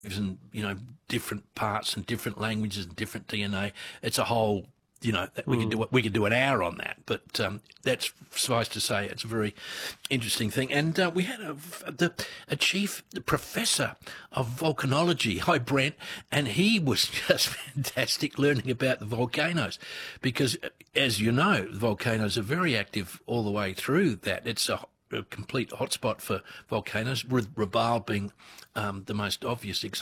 and, different parts and different languages and different DNA. It's a whole, that we could do an hour on that, but that's suffice to say, it's a very interesting thing. And we had a chief professor of volcanology, hi Brent, and he was just fantastic learning about the volcanoes, because as you know, the volcanoes are very active all the way through that. It's a complete hotspot for volcanoes, with Rabaul being the most obvious example.